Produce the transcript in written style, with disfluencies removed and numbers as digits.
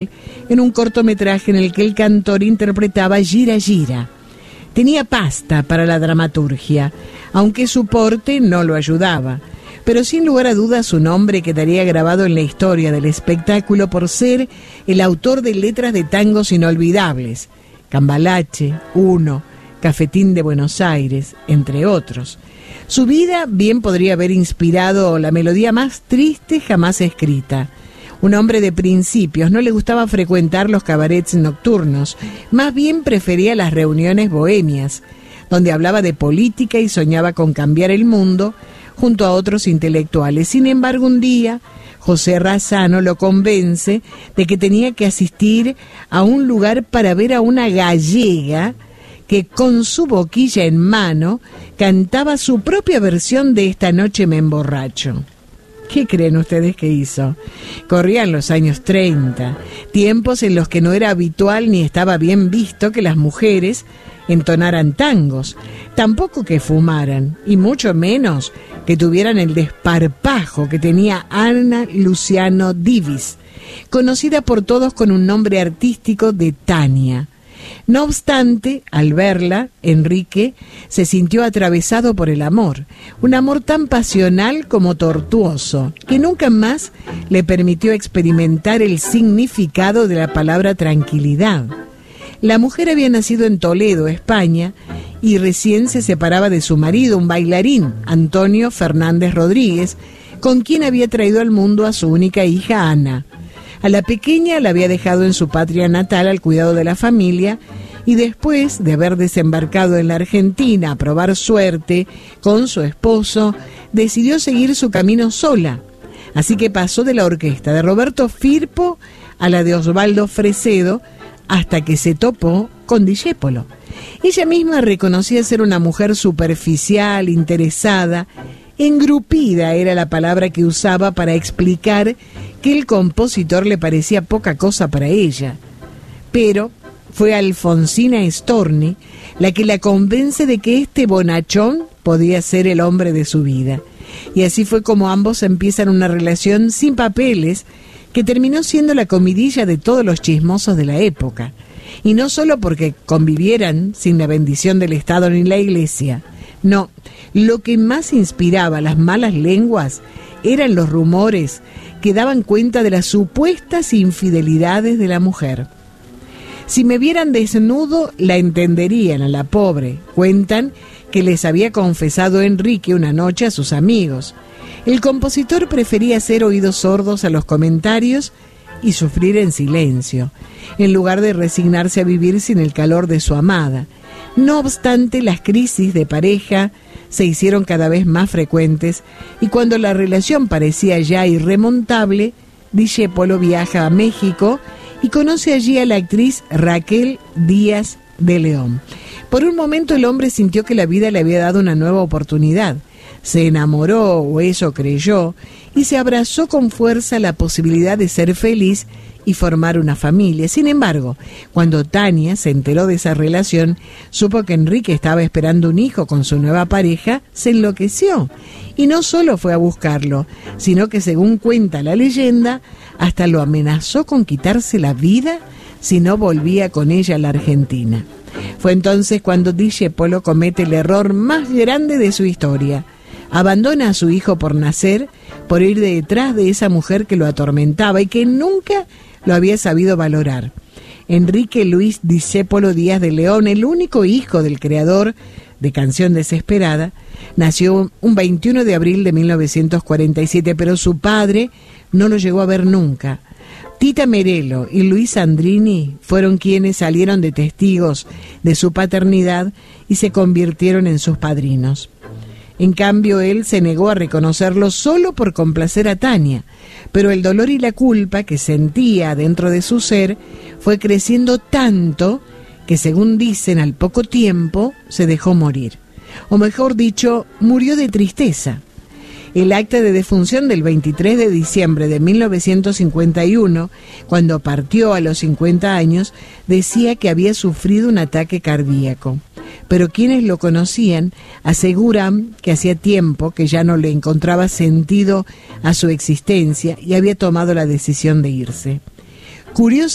en un cortometraje en el que el cantor interpretaba Gira Gira. Tenía pasta para la dramaturgia, aunque su porte no lo ayudaba, pero sin lugar a dudas su nombre quedaría grabado en la historia del espectáculo por ser el autor de letras de tangos inolvidables, Cambalache, Uno, Cafetín de Buenos Aires, entre otros. Su vida bien podría haber inspirado la melodía más triste jamás escrita. Un hombre de principios, no le gustaba frecuentar los cabarets nocturnos, más bien prefería las reuniones bohemias, donde hablaba de política y soñaba con cambiar el mundo junto a otros intelectuales. Sin embargo, un día, José Razzano lo convence de que tenía que asistir a un lugar para ver a una gallega que con su boquilla en mano cantaba su propia versión de Esta noche me emborracho. ¿Qué creen ustedes que hizo? Corrían los años 30, tiempos en los que no era habitual ni estaba bien visto que las mujeres entonaran tangos, tampoco que fumaran, y mucho menos que tuvieran el desparpajo que tenía Ana Luciano Divis, conocida por todos con un nombre artístico de Tania. No obstante, al verla, Enrique se sintió atravesado por el amor, un amor tan pasional como tortuoso, que nunca más le permitió experimentar el significado de la palabra tranquilidad. La mujer había nacido en Toledo, España, y recién se separaba de su marido, un bailarín, Antonio Fernández Rodríguez, con quien había traído al mundo a su única hija, Ana. A la pequeña la había dejado en su patria natal al cuidado de la familia y después de haber desembarcado en la Argentina a probar suerte con su esposo, decidió seguir su camino sola. Así que pasó de la orquesta de Roberto Firpo a la de Osvaldo Fresedo hasta que se topó con Discépolo. Ella misma reconocía ser una mujer superficial, interesada, engrupida era la palabra que usaba para explicar que el compositor le parecía poca cosa para ella. Pero fue Alfonsina Storni la que la convence de que este bonachón podía ser el hombre de su vida. Y así fue como ambos empiezan una relación sin papeles que terminó siendo la comidilla de todos los chismosos de la época. Y no solo porque convivieran sin la bendición del Estado ni la Iglesia. No, lo que más inspiraba las malas lenguas eran los rumores que daban cuenta de las supuestas infidelidades de la mujer. Si me vieran desnudo, la entenderían a la pobre. Cuentan que les había confesado Enrique una noche a sus amigos. El compositor prefería hacer oídos sordos a los comentarios y sufrir en silencio, en lugar de resignarse a vivir sin el calor de su amada. No obstante, las crisis de pareja se hicieron cada vez más frecuentes y cuando la relación parecía ya irremontable, Discépolo viaja a México y conoce allí a la actriz Raquel Díaz de León. Por un momento el hombre sintió que la vida le había dado una nueva oportunidad. Se enamoró, o eso creyó, y se abrazó con fuerza la posibilidad de ser feliz y formar una familia. Sin embargo, cuando Tania se enteró de esa relación, supo que Enrique estaba esperando un hijo con su nueva pareja, se enloqueció. Y no solo fue a buscarlo, sino que según cuenta la leyenda, hasta lo amenazó con quitarse la vida si no volvía con ella a la Argentina. Fue entonces cuando Discépolo comete el error más grande de su historia. Abandona a su hijo por nacer, por ir detrás de esa mujer que lo atormentaba y que nunca lo había sabido valorar. Enrique Luis Discépolo Díaz de León, el único hijo del creador de Canción Desesperada, nació un 21 de abril de 1947, pero su padre no lo llegó a ver nunca. Tita Merelo y Luis Sandrini fueron quienes salieron de testigos de su paternidad y se convirtieron en sus padrinos. En cambio, él se negó a reconocerlo solo por complacer a Tania, pero el dolor y la culpa que sentía dentro de su ser fue creciendo tanto que, según dicen, al poco tiempo se dejó morir. O mejor dicho, murió de tristeza. El acta de defunción del 23 de diciembre de 1951, cuando partió a los 50 años, decía que había sufrido un ataque cardíaco. Pero quienes lo conocían aseguran que hacía tiempo que ya no le encontraba sentido a su existencia y había tomado la decisión de irse. Curioso